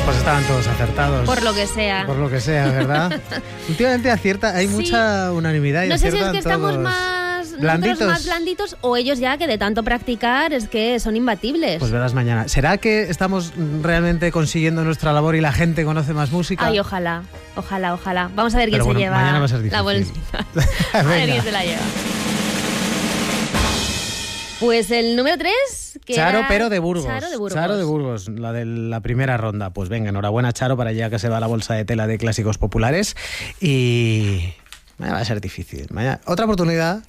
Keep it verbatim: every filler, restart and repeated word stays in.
Pues estaban todos acertados. Por lo que sea. Por lo que sea, ¿verdad? Últimamente acierta, hay sí. mucha unanimidad. Y no sé si es que estamos todos... más blanditos. más blanditos o ellos ya que de tanto practicar es que son imbatibles. Pues verás mañana. ¿Será que estamos realmente consiguiendo nuestra labor y la gente conoce más música? Ay, ojalá, ojalá, ojalá. Vamos a ver quién Pero se bueno, lleva mañana va a ser difícil. la bolsita. A ver quién se la lleva. Pues el número tres... Que Charo, era... pero de Burgos. Charo de Burgos. Charo de Burgos, la de la primera ronda. Pues venga, enhorabuena, Charo, para allá que se va a la bolsa de tela de clásicos populares. Y... mañana va a ser difícil. Mañana... Otra oportunidad